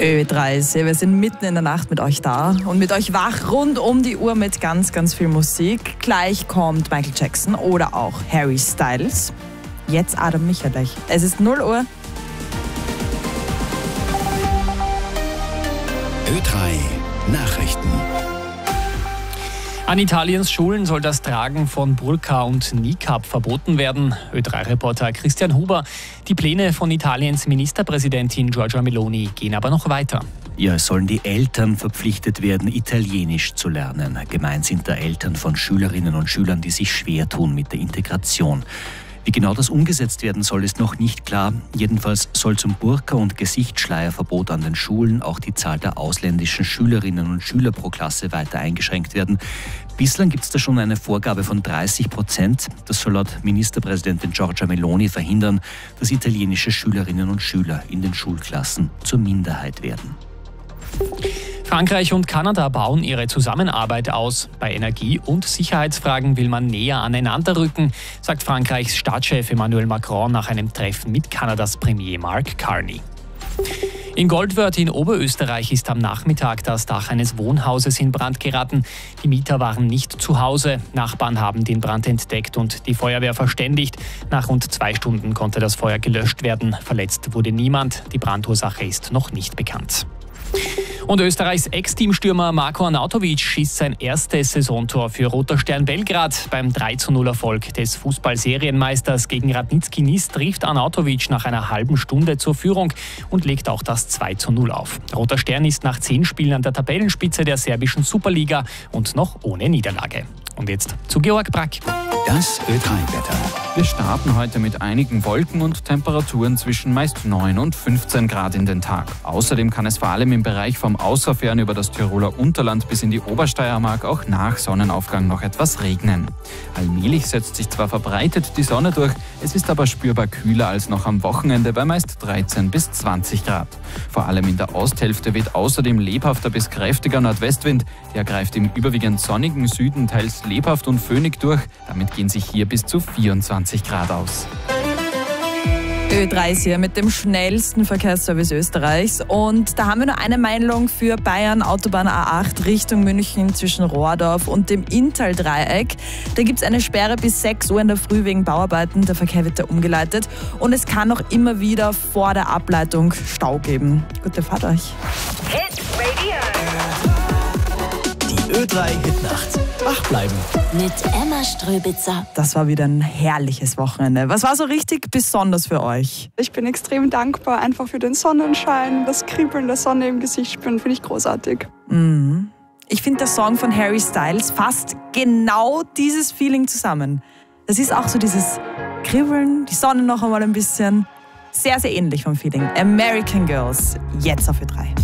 Ö3 ist hier. Wir sind mitten in der Nacht mit euch da und mit euch wach rund um die Uhr mit ganz, ganz viel Musik. Gleich kommt Michael Jackson oder auch Harry Styles. Jetzt Adam Michalich. Es ist 0 Uhr. Ö3 Nachrichten. An Italiens Schulen soll das Tragen von Burka und Niqab verboten werden. Ö3-Reporter Christian Huber. Die Pläne von Italiens Ministerpräsidentin Giorgia Meloni gehen aber noch weiter. Ja, es sollen die Eltern verpflichtet werden, Italienisch zu lernen. Gemeint sind da Eltern von Schülerinnen und Schülern, die sich schwer tun mit der Integration. Wie genau das umgesetzt werden soll, ist noch nicht klar. Jedenfalls soll zum Burka- und Gesichtsschleierverbot an den Schulen auch die Zahl der ausländischen Schülerinnen und Schüler pro Klasse weiter eingeschränkt werden. Bislang gibt es da schon eine Vorgabe von 30%. Das soll laut Ministerpräsidentin Giorgia Meloni verhindern, dass italienische Schülerinnen und Schüler in den Schulklassen zur Minderheit werden. Frankreich und Kanada bauen ihre Zusammenarbeit aus. Bei Energie- und Sicherheitsfragen will man näher aneinander rücken, sagt Frankreichs Staatschef Emmanuel Macron nach einem Treffen mit Kanadas Premier Mark Carney. In Goldwörth in Oberösterreich ist am Nachmittag das Dach eines Wohnhauses in Brand geraten. Die Mieter waren nicht zu Hause. Nachbarn haben den Brand entdeckt und die Feuerwehr verständigt. Nach rund 2 Stunden konnte das Feuer gelöscht werden. Verletzt wurde niemand. Die Brandursache ist noch nicht bekannt. Und Österreichs Ex-Teamstürmer Marko Arnautovic schießt sein erstes Saisontor für Roter Stern Belgrad. Beim 3:0-Erfolg des Fußball-Serienmeisters gegen Radnički Nis trifft Arnautovic nach einer halben Stunde zur Führung und legt auch das 2:0 auf. Roter Stern ist nach 10 Spielen an der Tabellenspitze der serbischen Superliga und noch ohne Niederlage. Und jetzt zu Georg Brack. Das Ö3-Wetter. Wir starten heute mit einigen Wolken und Temperaturen zwischen meist 9 und 15 Grad in den Tag. Außerdem kann es vor allem im Bereich vom Außerfern über das Tiroler Unterland bis in die Obersteiermark auch nach Sonnenaufgang noch etwas regnen. Allmählich setzt sich zwar verbreitet die Sonne durch, es ist aber spürbar kühler als noch am Wochenende bei meist 13 bis 20 Grad. Vor allem in der Osthälfte weht außerdem lebhafter bis kräftiger Nordwestwind. Der greift im überwiegend sonnigen Süden teils lebhaft und föhnig durch. Damit gehen sich hier bis zu 24 Grad aus. Ö3 ist hier mit dem schnellsten Verkehrsservice Österreichs. Und da haben wir nur eine Meldung für Bayern, Autobahn A8 Richtung München zwischen Rohrdorf und dem Inntal-Dreieck. Da gibt es eine Sperre bis 6 Uhr in der Früh wegen Bauarbeiten. Der Verkehr wird da umgeleitet. Und es kann noch immer wieder vor der Ableitung Stau geben. Gute Fahrt euch. Hit Radio. Die Ö3-Hitnacht. Wach bleiben. Mit Emma Ströbitzer. Das war wieder ein herrliches Wochenende. Was war so richtig besonders für euch? Ich bin extrem dankbar einfach für den Sonnenschein, das Kribbeln der Sonne im Gesicht spüren, finde ich großartig. Ich finde, der Song von Harry Styles fasst genau dieses Feeling zusammen. Das ist auch so dieses Kribbeln, die Sonne noch einmal ein bisschen. Sehr, sehr ähnlich vom Feeling. American Girls, jetzt auf Ö3.